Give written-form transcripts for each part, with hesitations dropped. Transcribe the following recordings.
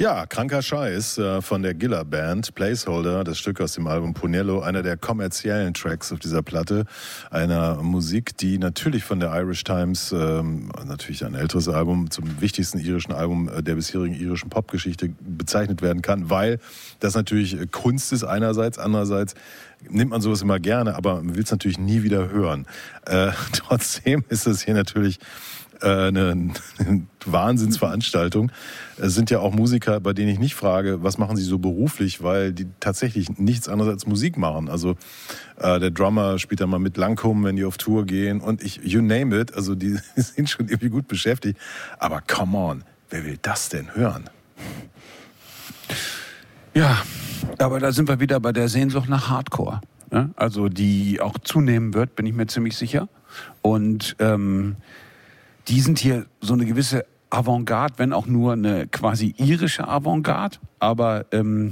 Ja, kranker Scheiß von der Gilla Band, Placeholder, das Stück aus dem Album Punello, einer der kommerziellen Tracks auf dieser Platte, einer Musik, die natürlich von der Irish Times, natürlich ein älteres Album, zum wichtigsten irischen Album der bisherigen irischen Popgeschichte bezeichnet werden kann, weil das natürlich Kunst ist einerseits, andererseits nimmt man sowas immer gerne, aber man will es natürlich nie wieder hören. Trotzdem ist es hier natürlich eine Wahnsinnsveranstaltung. Es sind ja auch Musiker, bei denen ich nicht frage, was machen sie so beruflich, weil die tatsächlich nichts anderes als Musik machen. Also der Drummer spielt da mal mit Lancome, wenn die auf Tour gehen und you name it, also die sind schon irgendwie gut beschäftigt. Aber come on, wer will das denn hören? Ja, aber da sind wir wieder bei der Sehnsucht nach Hardcore. Ne? Also die auch zunehmen wird, bin ich mir ziemlich sicher. Und die sind hier so eine gewisse Avantgarde, wenn auch nur eine quasi irische Avantgarde. Aber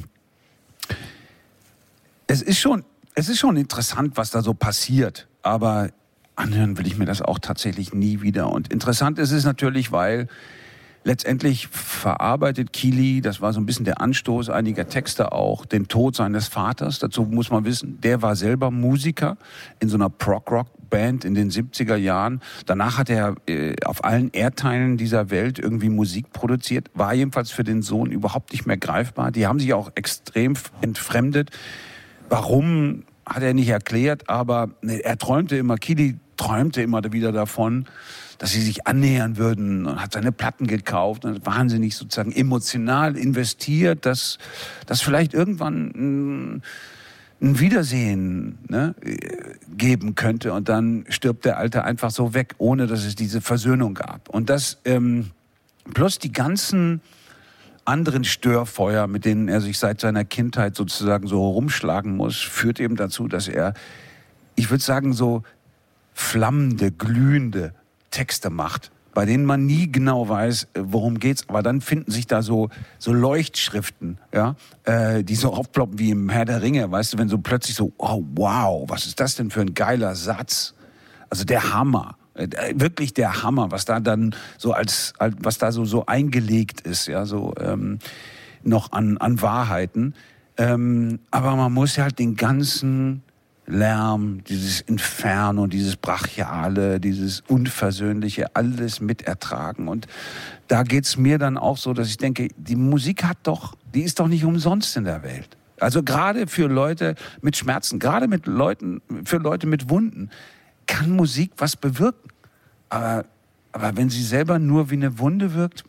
es ist schon interessant, was da so passiert. Aber anhören will ich mir das auch tatsächlich nie wieder. Und interessant ist es natürlich, weil letztendlich verarbeitet Kili, das war so ein bisschen der Anstoß einiger Texte auch, den Tod seines Vaters. Dazu muss man wissen, der war selber Musiker in so einer Prog-Rock-Band in den 70er Jahren. Danach hat er auf allen Erdteilen dieser Welt irgendwie Musik produziert, war jedenfalls für den Sohn überhaupt nicht mehr greifbar. Die haben sich auch extrem entfremdet. Warum, hat er nicht erklärt, aber er träumte immer, Kili träumte immer wieder davon, dass sie sich annähern würden, und hat seine Platten gekauft und wahnsinnig sozusagen emotional investiert, dass vielleicht irgendwann ein Wiedersehen geben könnte, und dann stirbt der Alte einfach so weg, ohne dass es diese Versöhnung gab. Und das plus die ganzen anderen Störfeuer, mit denen er sich seit seiner Kindheit sozusagen so rumschlagen muss, führt eben dazu, dass er, ich würde sagen, so flammende, glühende Texte macht, bei denen man nie genau weiß, worum geht's, aber dann finden sich da so Leuchtschriften, ja, die so aufploppen wie im Herr der Ringe, weißt du, wenn so plötzlich so, oh wow, was ist das denn für ein geiler Satz? Also der Hammer, wirklich der Hammer, was da dann so was da so eingelegt ist, ja, so noch an Wahrheiten. Aber man muss ja halt den ganzen Lärm, dieses Inferno, dieses Brachiale, dieses Unversöhnliche, alles mitertragen. Und da geht's mir dann auch so, dass ich denke, die Musik die ist doch nicht umsonst in der Welt. Also gerade für Leute mit Schmerzen, gerade für Leute mit Wunden, kann Musik was bewirken. Aber wenn sie selber nur wie eine Wunde wirkt.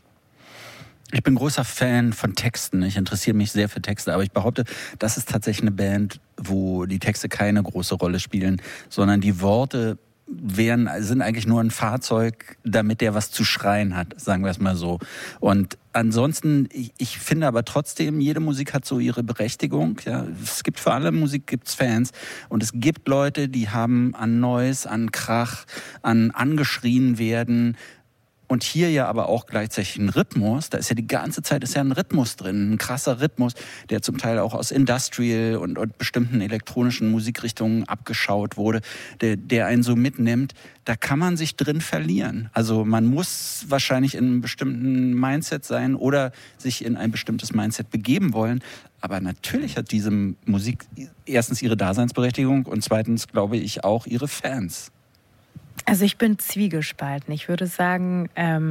Ich bin großer Fan von Texten. Ich interessiere mich sehr für Texte. Aber ich behaupte, das ist tatsächlich eine Band, wo die Texte keine große Rolle spielen, sondern die Worte sind eigentlich nur ein Fahrzeug, damit der was zu schreien hat, sagen wir es mal so. Und ansonsten, ich finde aber trotzdem, jede Musik hat so ihre Berechtigung. Ja. Es gibt für alle Musik gibt's Fans. Und es gibt Leute, die haben an Noise, an Krach, an angeschrien werden. Und hier ja aber auch gleichzeitig ein Rhythmus, da ist ja die ganze Zeit ein Rhythmus drin, ein krasser Rhythmus, der zum Teil auch aus Industrial und bestimmten elektronischen Musikrichtungen abgeschaut wurde, der einen so mitnimmt, da kann man sich drin verlieren. Also man muss wahrscheinlich in einem bestimmten Mindset sein oder sich in ein bestimmtes Mindset begeben wollen. Aber natürlich hat diese Musik erstens ihre Daseinsberechtigung und zweitens, glaube ich, auch ihre Fans. Also ich bin zwiegespalten. Ich würde sagen,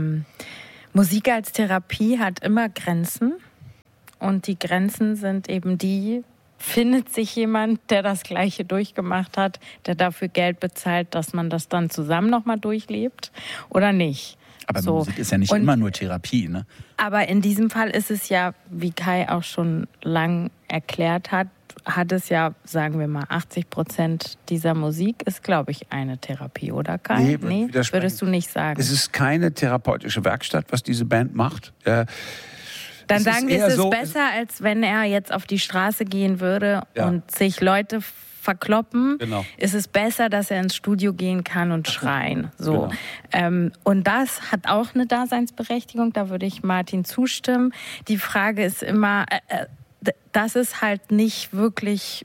Musik als Therapie hat immer Grenzen. Und die Grenzen sind eben findet sich jemand, der das Gleiche durchgemacht hat, der dafür Geld bezahlt, dass man das dann zusammen nochmal durchlebt oder nicht. Aber Musik ist ja nicht immer nur Therapie, ne? Aber in diesem Fall ist es ja, wie Kai auch schon lang erklärt hat es ja, sagen wir mal, 80% dieser Musik ist, glaube ich, eine Therapie, oder Kai? Nee, würdest du nicht sagen. Es ist keine therapeutische Werkstatt, was diese Band macht. Dann sagen wir, es ist besser, als wenn er jetzt auf die Straße gehen würde und sich Leute verkloppen. Genau. Ist es besser, dass er ins Studio gehen kann und schreien. So. Genau. Und das hat auch eine Daseinsberechtigung, da würde ich Martin zustimmen. Die Frage ist immer, das ist halt nicht wirklich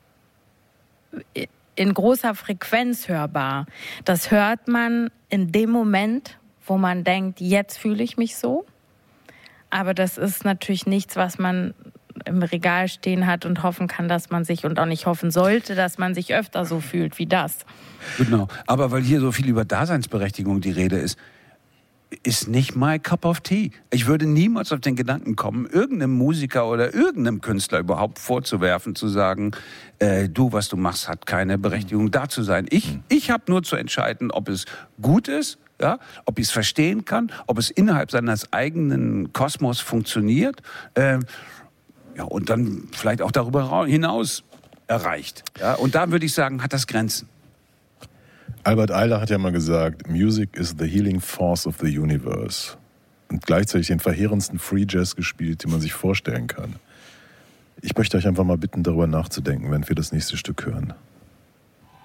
in großer Frequenz hörbar. Das hört man in dem Moment, wo man denkt, jetzt fühle ich mich so. Aber das ist natürlich nichts, was man im Regal stehen hat und hoffen kann, dass man sich, und auch nicht hoffen sollte, dass man sich öfter so fühlt wie das. Genau, aber weil hier so viel über Daseinsberechtigung die Rede ist nicht my cup of tea. Ich würde niemals auf den Gedanken kommen, irgendeinem Musiker oder irgendeinem Künstler überhaupt vorzuwerfen, zu sagen, du, was du machst, hat keine Berechtigung, da zu sein. Ich habe nur zu entscheiden, ob es gut ist, ja, ob ich es verstehen kann, ob es innerhalb seines eigenen Kosmos funktioniert, ja, und dann vielleicht auch darüber hinaus erreicht. Ja, und da würde ich sagen, hat das Grenzen. Albert Ayler hat ja mal gesagt, Music is the healing force of the universe. Und gleichzeitig den verheerendsten Free Jazz gespielt, den man sich vorstellen kann. Ich möchte euch einfach mal bitten, darüber nachzudenken, wenn wir das nächste Stück hören.